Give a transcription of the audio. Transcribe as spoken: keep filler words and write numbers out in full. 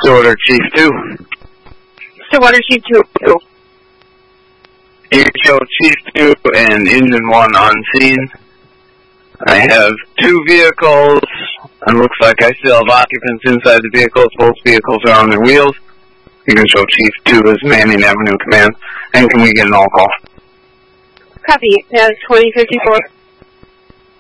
Stillwater Chief two. Stillwater Chief two. You show Chief two and Engine one on scene. I have two vehicles. It looks like I still have occupants inside the vehicles. Both vehicles are on their wheels. You can show Chief two as manning Avenue Command. And can we get an all call? Copy. That's twenty fifty-four.